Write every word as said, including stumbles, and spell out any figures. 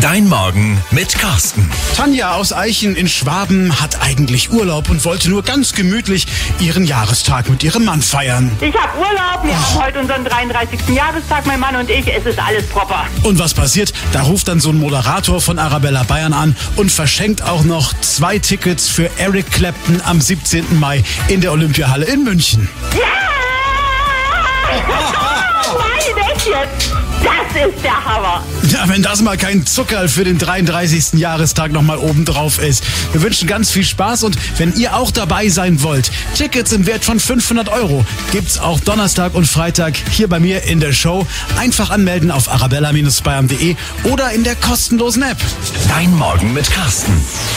Dein Morgen mit Carsten. Tanja aus Eichen in Schwaben hat eigentlich Urlaub und wollte nur ganz gemütlich ihren Jahrestag mit ihrem Mann feiern. Ich habe Urlaub, wir haben heute unseren dreiunddreißigsten Jahrestag, mein Mann und ich, es ist alles proper. Und was passiert? Da ruft dann so ein Moderator von Arabella Bayern an und verschenkt auch noch zwei Tickets für Eric Clapton am siebzehnten Mai in der Olympiahalle in München. Ja! Nein, echt jetzt? Das ist der Hammer. Ja, wenn das mal kein Zuckerl für den dreiunddreißigsten Jahrestag nochmal obendrauf ist. Wir wünschen ganz viel Spaß und wenn ihr auch dabei sein wollt, Tickets im Wert von fünfhundert Euro gibt's auch Donnerstag und Freitag hier bei mir in der Show. Einfach anmelden auf arabella Bindestrich bayern punkt de oder in der kostenlosen App. Dein Morgen mit Carsten.